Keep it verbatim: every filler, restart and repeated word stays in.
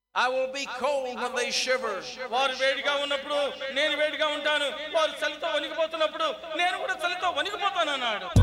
I will be cold when they shiver. వారు వేడిగా ఉన్నప్పుడు నేను వేడిగా ఉంటాను, వారు చలితో వణికిపోతున్నప్పుడు నేను కూడా చలితో వణికిపోతాను అన్నాడు.